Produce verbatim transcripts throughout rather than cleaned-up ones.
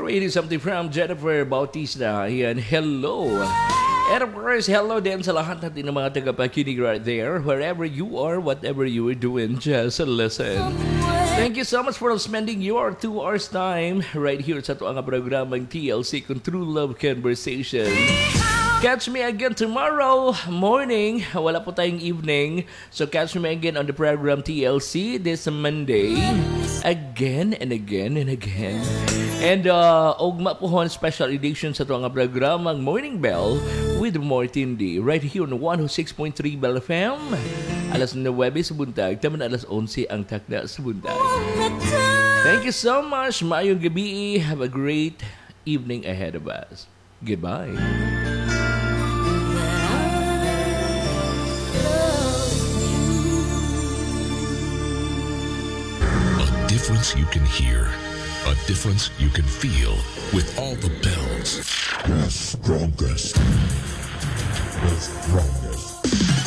Reading something from Jennifer Bautista. Ayan, hello. And of course, hello din sa lahat natin ng mga tagapakinig right there. Wherever you are, whatever you are doing, just listen. Thank you so much for spending your two hours time right here sa ito ang programang T L C kung True Love Conversation. Catch me again tomorrow morning. Wala po tayong evening. So catch me again on the program T L C this Monday. Again and again and again. And uh, ugma po hon special edition sa ito ang programang Morning Bell with Martin D. Right here on one oh six point three Bell F M. Alas nuwebe sa buntag. Taman alas onse ang takda sa buntag. Thank you so much. Maayong gabi. Have a great evening ahead of us. Goodbye. Difference you can hear, a difference you can feel with all the bells. The strongest, the strongest.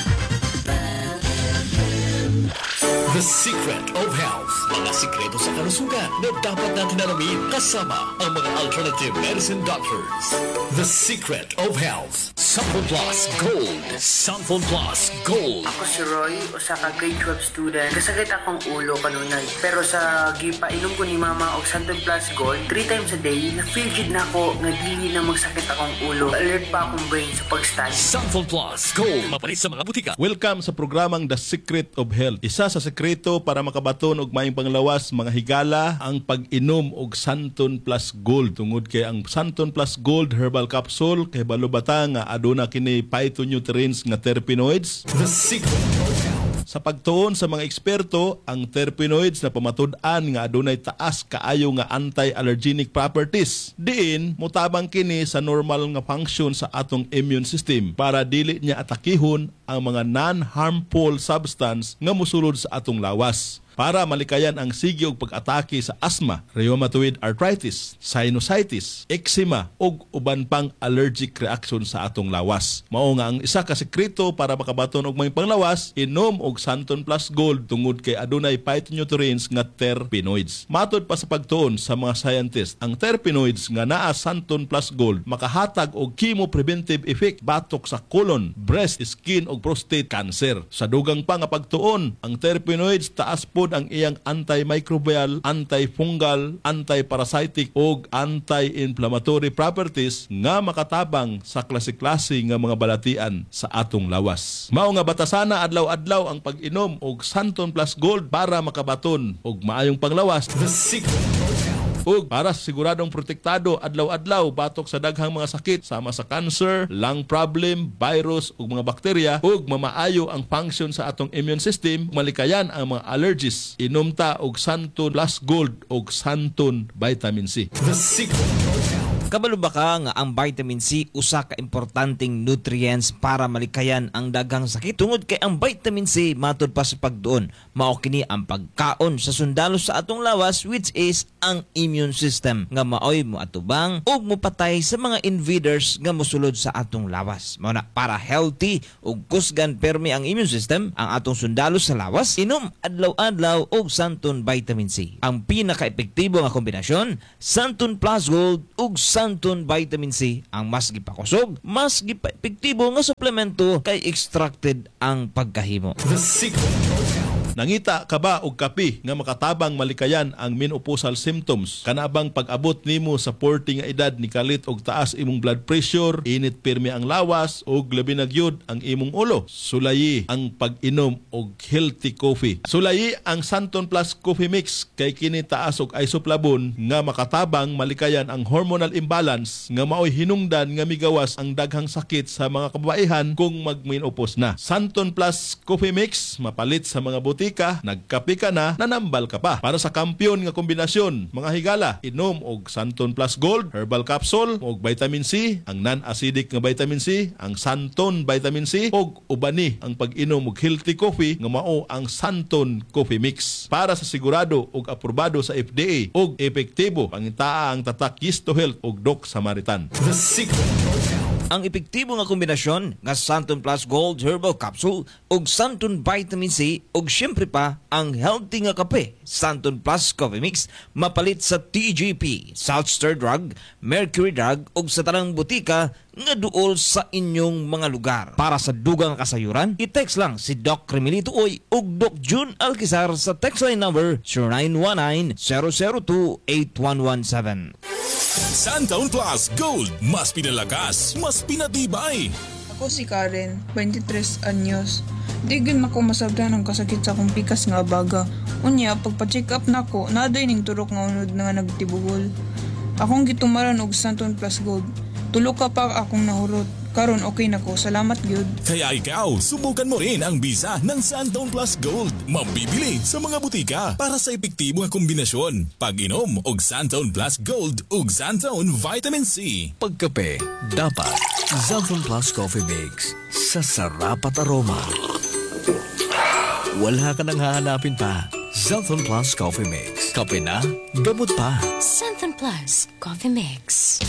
The Secret of Health. Mga sikreto sa kalusugan na dapat natin alamin kasama ang mga alternative medicine doctors. The Secret of Health. Sanfon Plus Gold. Sanfon Plus Gold. Ako si Roy, usa ka grade twelve student. Kasakit akong ulo kanunay. Pero sa gipainom ko ni Mama og Sanfon Plus Gold, three times a day, na-feel jud na ako nga dili na magsakit akong ulo. Alert pa akong brain sa pag-study. Sanfon Plus Gold. Mapalit sa mga butika. Welcome sa programang The Secret of Health. Isa sa sekreto para makabaton og maayong panglawas mga higala ang pag-inom og Santon Plus Gold. Tungod kay ang Santon Plus Gold herbal capsule kay balubata nga aduna kini phytonutrients nga terpenoids. The Secret of Health. Sa pagtuon sa mga eksperto, ang terpenoids na pamatud-an nga adunay taas kaayo nga anti-allergenic properties. Diin, mutabang kini sa normal nga function sa atong immune system para dili niya atakihon ang mga non-harmful substance nga mosulod sa atong lawas. Para malikayan ang sige og pag-atake sa asthma, rheumatoid arthritis, sinusitis, eczema ug uban pang allergic reaction sa atong lawas. Mao nga ang isa ka sekreto para makabaton og may panglawas, inom og Santon Plus Gold tungod kay adunay phytonutrients nga terpenoids. Matod pa sa pagtuon sa mga scientists, ang terpenoids nga naa Santon Plus Gold makahatag og chemopreventive effect batok sa colon, breast, skin ug prostate cancer. Sa dugang pa nga pagtuon, ang terpenoids taas po ang iyang antimicrobial, antifungal, antiparasitic o anti-inflammatory properties nga makatabang sa klase-klase nga mga balatian sa atong lawas. Mao nga batasana adlaw-adlaw ang pag-inom og Santon Plus Gold para makabaton og maayong panglawas. The Secret of Health. Ug para siguradong protektado adlaw-adlaw batok sa daghang mga sakit sama sa cancer, lung problem, virus ug mga bakterya ug mamaayo ang function sa atong immune system, malikayan ang mga allergies. Inom ta og Santon Plus Gold ug Santon Vitamin C. The Secret of Health. Kabalo ba ka nga ang vitamin C usa ka importanteng nutrients para malikayan ang daghang sakit? Tungod kay ang vitamin C matud pa sa pagduon, mao kini ang pagkaon sa sundalo sa atong lawas which is ang immune system nga maoy mo atubang ug mopatay sa mga invaders nga mosulod sa atong lawas. Mao na para healthy ug kusgan permi ang immune system ang atong sundalo sa lawas, inom adlaw-adlaw og Santon Vitamin C. Ang pinaka-epektibo nga kombinasyon, Santon Plus Gold ug Santon Vitamin C ang mas gipakusog, mas gipa-epektibo nga suplemento kay extracted ang pagkahimo. The Secret of Health. Nangita ka ba og kape nga makatabang malikayan ang menopausal symptoms? Kanabang pag-abot nimo sa forty nga edad ni kalit og taas imong blood pressure, init pirmi ang lawas ug labi na gyud ang imong ulo. Sulayi ang pag-inom og healthy coffee. Sulayi ang Santon Plus Coffee Mix kay kini taas og isoflavone nga makatabang malikayan ang hormonal imbalance nga maoy hinungdan nga migawas ang daghang sakit sa mga kababaihan kung mag-menopause na. Santon Plus Coffee Mix mapalit sa mga buti ka, nagkape ka na, nanambal ka pa. Para sa kampiyon nga kombinasyon, mga higala, inom og Santon Plus Gold, herbal capsule, og vitamin C, ang non-acidic nga vitamin C, ang Santon Vitamin C, og ubani ang pag-inom og healthy coffee nga mao ang Santon Coffee Mix. Para sa sigurado og aprobado sa F D A og epektibo, pangitaa ang tatak Yeast to Health og Doc Samaritan. The Secret of Health. Ang epektibo nga kombinasyon nga Santon Plus Gold Herbal Capsule ug Santon Vitamin C ug syempre pa ang healthy nga kape Santon Plus Coffee Mix mapalit sa T G P, South Star Drug, Mercury Drug ug sa tanang butika nga duol sa inyong mga lugar. Para sa dugang kasayuran, i-text lang si Doc Remilito Oy ug Doc June Alquizar sa text line number zero nine one nine zero zero two eight one one seven. Santon Plus Gold, mas pinalakas, mas pinatibay. Ako si Karen, twenty-tres anyos. Di gyud mako masabdan ang kasakit sa akong pikas nga abaga. Unya, pagpa-check up nako, naday ning turok nga unod na nga nagtibugol. Akong gitumaran og Santon Plus Gold. Tulo ka pa akong nahurot. Karon okay na ko. Salamat gyud. Kaya ikaw, subukan mo rin ang bisa ng Santon Plus Gold. Mabibili sa mga butika para sa epektibo nga kombinasyon. Pag-inom og Santon Plus Gold ug Santon Vitamin C. Pagkape, dapat Santon Plus Coffee Mix sa sarap at aroma. Wala ka nang hahanapin pa. Santon Plus Coffee Mix. Kape na, gamot pa. Santon Plus Coffee Mix.